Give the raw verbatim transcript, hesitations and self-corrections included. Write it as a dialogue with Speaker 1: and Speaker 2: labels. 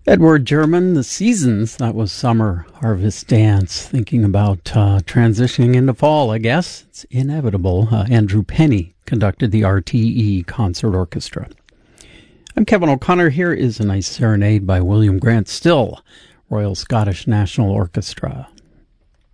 Speaker 1: Edward German, The Seasons, that was Summer Harvest Dance. Thinking about uh, transitioning into fall, I guess. It's inevitable. Uh, Andrew Penny conducted the R T E Concert Orchestra. I'm Kevin O'Connor. Here is a nice serenade by William Grant Still, Royal Scottish National Orchestra.